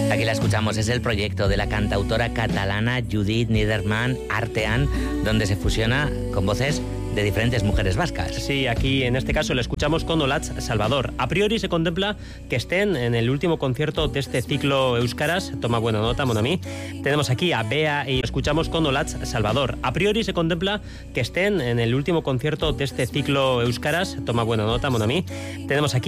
Aquí la escuchamos, es el proyecto de la cantautora catalana Judit Niederman, Artean, donde se fusiona con voces de diferentes mujeres vascas. Sí, aquí en este caso le escuchamos con Olatz Salvador. A priori se contempla que estén en el último concierto de este ciclo Euskaraz. Toma buena nota, mon ami. Tenemos aquí a Bea y escuchamos con Olatz Salvador. A priori se contempla que estén en el último concierto de este ciclo Euskaraz. Toma buena nota, mon ami. Tenemos aquí